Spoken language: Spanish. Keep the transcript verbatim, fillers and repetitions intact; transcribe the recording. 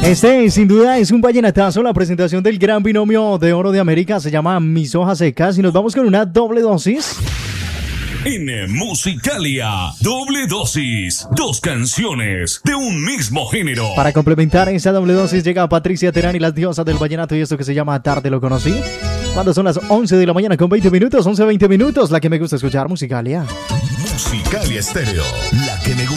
Este, sin duda, es un vallenatazo. La presentación del gran binomio de oro de América se llama Mis hojas secas. Y nos vamos con una doble dosis. En Musicalia, doble dosis, dos canciones de un mismo género. Para complementar esa doble dosis llega Patricia Terán y las diosas del vallenato y esto que se llama Tarde lo conocí. Cuando son las once de la mañana con veinte minutos, once veinte minutos, la que me gusta escuchar, Musicalia. Musicalia Estéreo, la que me gusta.